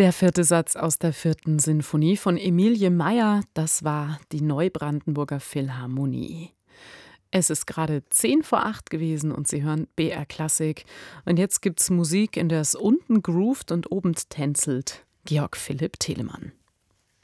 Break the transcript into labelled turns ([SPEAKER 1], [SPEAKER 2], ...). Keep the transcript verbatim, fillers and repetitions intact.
[SPEAKER 1] Der vierte Satz aus der vierten Sinfonie von Emilie Meyer, das war die Neubrandenburger Philharmonie. Es ist gerade zehn vor acht gewesen und Sie hören B R Klassik. Und jetzt gibt's Musik, in der es unten groovt und oben tänzelt. Georg Philipp Telemann.